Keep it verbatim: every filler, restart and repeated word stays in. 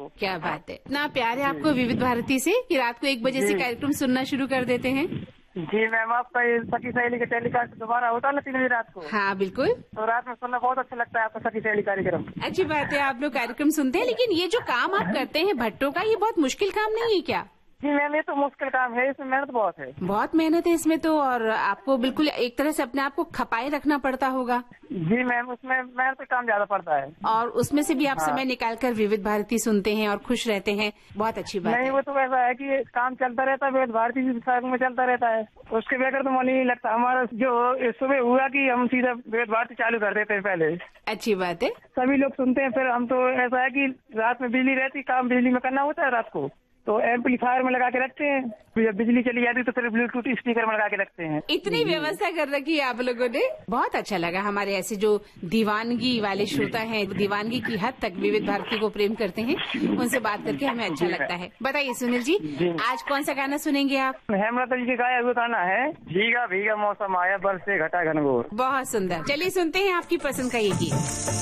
को। क्या बात है, इतना प्यार है आपको विविध भारती से कि रात को एक बजे से कार्यक्रम सुनना शुरू कर देते हैं। जी मैम, आपका ये सखी सहेली का टेलीकास्ट दोबारा होता है ना तीन बजे रात को? हाँ बिल्कुल। तो रात में सुनना बहुत अच्छा लगता है आपका सखी सहेली कार्यक्रम। अच्छी बात है, आप लोग कार्यक्रम सुनते हैं। लेकिन ये जो काम आप करते हैं भट्टों का, ये बहुत मुश्किल काम नहीं है क्या? जी मैम, ये तो मुश्किल काम है, इसमें मेहनत बहुत है। बहुत मेहनत है इसमें तो, और आपको बिल्कुल एक तरह से अपने आप को खपाए रखना पड़ता होगा। जी मैम, उसमें मेहनत का काम ज्यादा पड़ता है। और उसमें से भी आप हाँ। समय निकालकर विविध भारती सुनते हैं और खुश रहते हैं, बहुत अच्छी बात नहीं, है। वो तो ऐसा है कि काम चलता रहता है, विविध भारती में चलता रहता है, उसके बगैर तो मन ही नहीं लगता। हमारा जो सुबह हुआ कि हम सीधा विविध भारती चालू कर देते हैं पहले। अच्छी बात है। सभी लोग सुनते हैं, फिर हम तो ऐसा है कि रात में बिजली रहती, काम बिजली में करना होता है रात को, तो एम्पलीफायर में लगा के रखते हैं। जब बिजली चली जाती है तो फिर ब्लूटूथ स्पीकर में लगा के रखते हैं। इतनी व्यवस्था कर रखी है आप लोगों ने, बहुत अच्छा लगा। हमारे ऐसे जो दीवानगी वाले श्रोता हैं, दीवानगी की हद तक विविध भारती को प्रेम करते हैं, उनसे बात करके हमें अच्छा लगता है। बताइए सुनील जी, आज कौन सा गाना सुनेंगे आप? हेमलता जी के गाया हुआ गाना है, भीगा भीगा मौसम आया, बरसे घटा घनघोर। बहुत सुंदर, चलिए सुनते हैं आपकी पसंद का ये गीत।